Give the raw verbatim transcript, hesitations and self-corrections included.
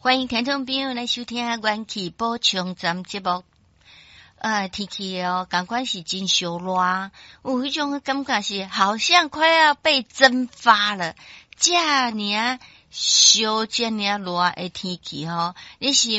欢迎听众朋友来收听元气补充咱节目。呃，天气哦，赶快是真烧热，有一种感觉是好像快要被蒸发了。这样烧这样热的天气哦，你是